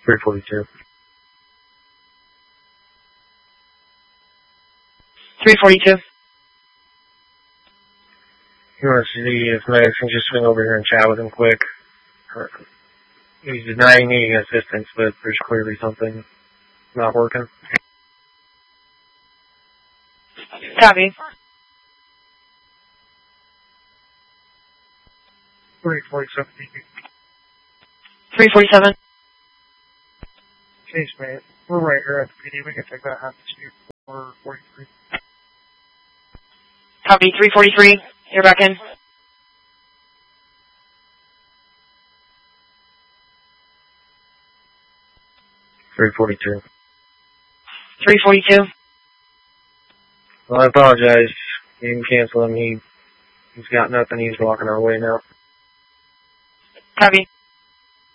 342. 342. You want to see if Max can just swing over here and chat with him quick. He's denying needing assistance, but there's clearly something not working. Copy. 347. 347. Case mate, we're right here at the PD. We can take that half to 443. Copy. 343. You're back in. 342. 342. Well, I apologize. You can cancel him. He's got nothing. He's walking our way now. Copy.